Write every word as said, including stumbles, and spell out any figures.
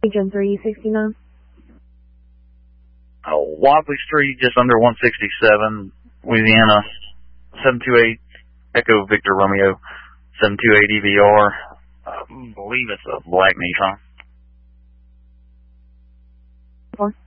Agent three sixty-nine. Oh, Wadley Street, just under one sixty-seven, Louisiana, seven two eight Echo Victor Romeo, seven two eight E V R. I believe it's a black Nissan. Four.